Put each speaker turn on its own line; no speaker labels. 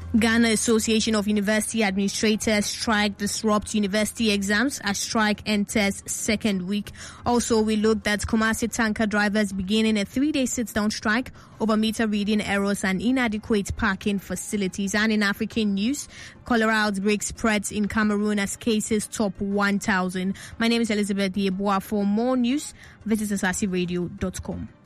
Ghana Association of University Administrators strike disrupt university exams as strike enters second week. Also, we looked at Kumasi tanker drivers beginning a 3-day sit-down strike over meter reading errors and inadequate parking facilities. And in African news, cholera outbreak spreads in Cameroon as cases top 1,000. My name is Elizabeth Yeboah. For more news, visit asasiradio.com.